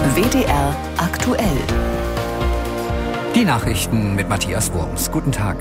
WDR aktuell. Die Nachrichten mit Matthias Wurms. Guten Tag.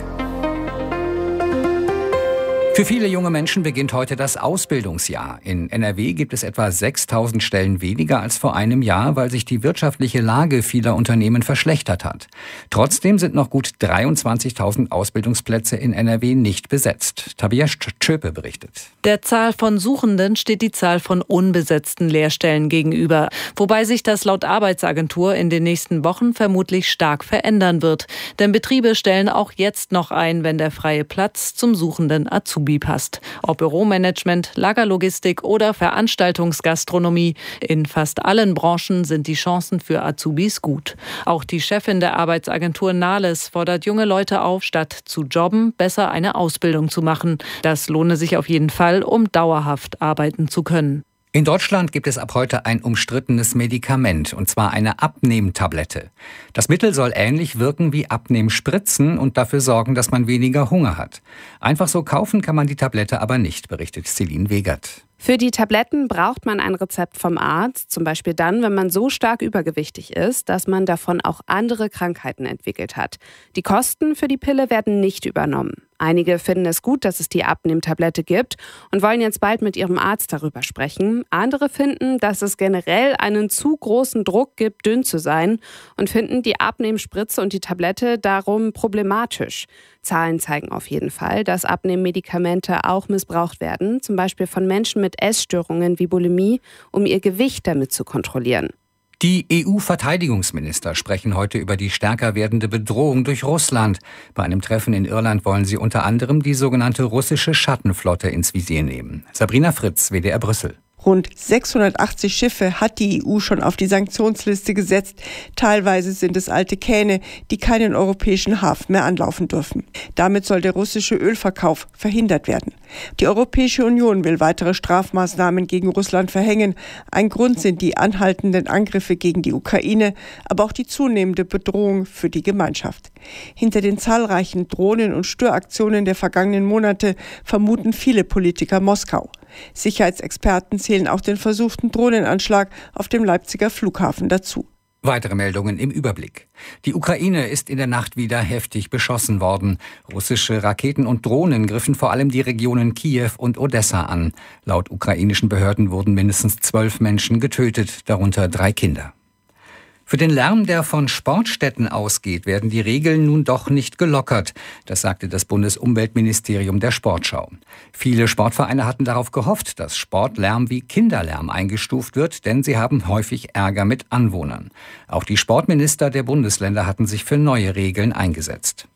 Für viele junge Menschen beginnt heute das Ausbildungsjahr. In NRW gibt es etwa 6.000 Stellen weniger als vor einem Jahr, weil sich die wirtschaftliche Lage vieler Unternehmen verschlechtert hat. Trotzdem sind noch gut 23.000 Ausbildungsplätze in NRW nicht besetzt. Tabia Schöpe berichtet. Der Zahl von Suchenden steht die Zahl von unbesetzten Lehrstellen gegenüber, wobei sich das laut Arbeitsagentur in den nächsten Wochen vermutlich stark verändern wird. Denn Betriebe stellen auch jetzt noch ein, wenn der freie Platz zum suchenden Azubi passt. Ob Büromanagement, Lagerlogistik oder Veranstaltungsgastronomie, in fast allen Branchen sind die Chancen für Azubis gut. Auch die Chefin der Arbeitsagentur Nahles fordert junge Leute auf, statt zu jobben, besser eine Ausbildung zu machen. Das lohne sich auf jeden Fall, um dauerhaft arbeiten zu können. In Deutschland gibt es ab heute ein umstrittenes Medikament, und zwar eine Abnehmtablette. Das Mittel soll ähnlich wirken wie Abnehmspritzen und dafür sorgen, dass man weniger Hunger hat. Einfach so kaufen kann man die Tablette aber nicht, berichtet Celine Wegert. Für die Tabletten braucht man ein Rezept vom Arzt, zum Beispiel dann, wenn man so stark übergewichtig ist, dass man davon auch andere Krankheiten entwickelt hat. Die Kosten für die Pille werden nicht übernommen. Einige finden es gut, dass es die Abnehmtablette gibt und wollen jetzt bald mit ihrem Arzt darüber sprechen. Andere finden, dass es generell einen zu großen Druck gibt, dünn zu sein und finden die Abnehmspritze und die Tablette darum problematisch. Zahlen zeigen auf jeden Fall, dass Abnehmmedikamente auch missbraucht werden, zum Beispiel von Menschen mit Essstörungen wie Bulimie, um ihr Gewicht damit zu kontrollieren. Die EU-Verteidigungsminister sprechen heute über die stärker werdende Bedrohung durch Russland. Bei einem Treffen in Irland wollen sie unter anderem die sogenannte russische Schattenflotte ins Visier nehmen. Sabrina Fritz, WDR Brüssel. Rund 680 Schiffe hat die EU schon auf die Sanktionsliste gesetzt. Teilweise sind es alte Kähne, die keinen europäischen Hafen mehr anlaufen dürfen. Damit soll der russische Ölverkauf verhindert werden. Die Europäische Union will weitere Strafmaßnahmen gegen Russland verhängen. Ein Grund sind die anhaltenden Angriffe gegen die Ukraine, aber auch die zunehmende Bedrohung für die Gemeinschaft. Hinter den zahlreichen Drohnen- und Störaktionen der vergangenen Monate vermuten viele Politiker Moskau. Sicherheitsexperten zählen auch den versuchten Drohnenanschlag auf dem Leipziger Flughafen dazu. Weitere Meldungen im Überblick. Die Ukraine ist in der Nacht wieder heftig beschossen worden. Russische Raketen und Drohnen griffen vor allem die Regionen Kiew und Odessa an. Laut ukrainischen Behörden wurden mindestens 12 Menschen getötet, darunter 3 Kinder. Für den Lärm, der von Sportstätten ausgeht, werden die Regeln nun doch nicht gelockert. Das sagte das Bundesumweltministerium der Sportschau. Viele Sportvereine hatten darauf gehofft, dass Sportlärm wie Kinderlärm eingestuft wird, denn sie haben häufig Ärger mit Anwohnern. Auch die Sportminister der Bundesländer hatten sich für neue Regeln eingesetzt.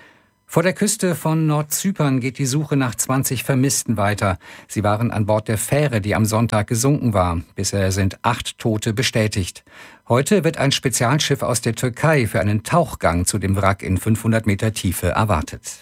Vor der Küste von Nordzypern geht die Suche nach 20 Vermissten weiter. Sie waren an Bord der Fähre, die am Sonntag gesunken war. Bisher sind 8 Tote bestätigt. Heute wird ein Spezialschiff aus der Türkei für einen Tauchgang zu dem Wrack in 500 Meter Tiefe erwartet.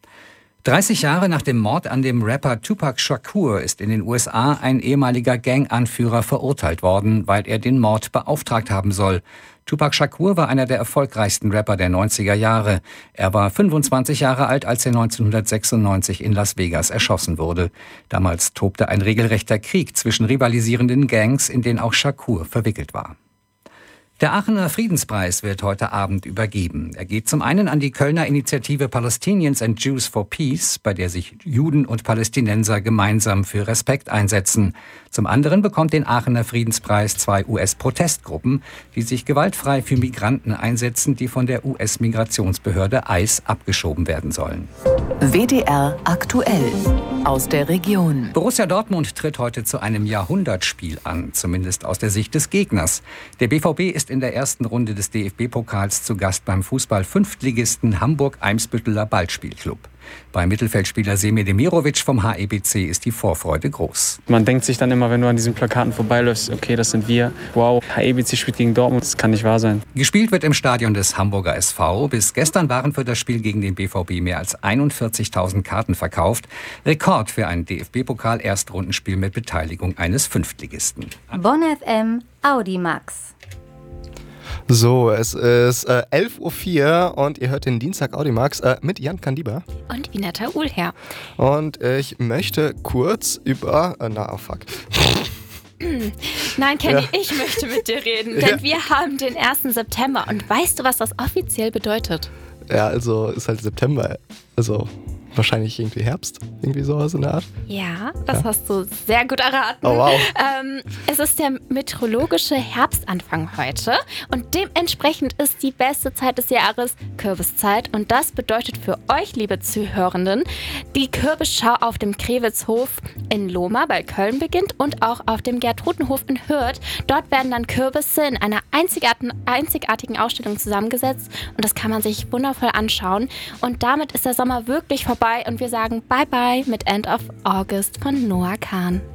30 Jahre nach dem Mord an dem Rapper Tupac Shakur ist in den USA ein ehemaliger Ganganführer verurteilt worden, weil er den Mord beauftragt haben soll. Tupac Shakur war einer der erfolgreichsten Rapper der 90er Jahre. Er war 25 Jahre alt, als er 1996 in Las Vegas erschossen wurde. Damals tobte ein regelrechter Krieg zwischen rivalisierenden Gangs, in den auch Shakur verwickelt war. Der Aachener Friedenspreis wird heute Abend übergeben. Er geht zum einen an die Kölner Initiative Palestinians and Jews for Peace, bei der sich Juden und Palästinenser gemeinsam für Respekt einsetzen. Zum anderen bekommt den Aachener Friedenspreis 2 US-Protestgruppen, die sich gewaltfrei für Migranten einsetzen, die von der US-Migrationsbehörde ICE abgeschoben werden sollen. WDR aktuell aus der Region. Borussia Dortmund tritt heute zu einem Jahrhundertspiel an, zumindest aus der Sicht des Gegners. Der BVB ist in der ersten Runde des DFB-Pokals zu Gast beim Fußball-Fünftligisten Hamburg-Eimsbütteler Ballspielclub. Bei Mittelfeldspieler Semir Demirovic vom HEBC ist die Vorfreude groß. Man denkt sich dann immer, wenn du an diesen Plakaten vorbeiläufst, okay, das sind wir. Wow, HEBC spielt gegen Dortmund, das kann nicht wahr sein. Gespielt wird im Stadion des Hamburger SV. Bis gestern waren für das Spiel gegen den BVB mehr als 41.000 Karten verkauft. Rekord für ein DFB-Pokal-Erstrundenspiel mit Beteiligung eines Fünftligisten. Bonn FM Audimax. So, es ist 11.04 Uhr und ihr hört den Dienstag Audimax mit Jan Kandiba. Und Vinata Uhlherr. Und ich möchte kurz über... Nein, Kenny, ich möchte mit dir reden, denn wir haben den 1. September. Und weißt du, was das offiziell bedeutet? Ja, also ist halt September. Also wahrscheinlich irgendwie Herbst, irgendwie sowas in der Art. Ja, das hast du sehr gut erraten. Oh, wow. Es ist der meteorologische Herbstanfang heute und dementsprechend ist die beste Zeit des Jahres Kürbiszeit und das bedeutet für euch, liebe Zuhörenden, die Kürbisschau auf dem Krewitzhof in Lohmar bei Köln beginnt und auch auf dem Gertrudenhof in Hürth. Dort werden dann Kürbisse in einer einzigartigen Ausstellung zusammengesetzt und das kann man sich wundervoll anschauen und damit ist der Sommer wirklich vorbei und wir sagen Bye Bye mit End of August von Noah Kahn.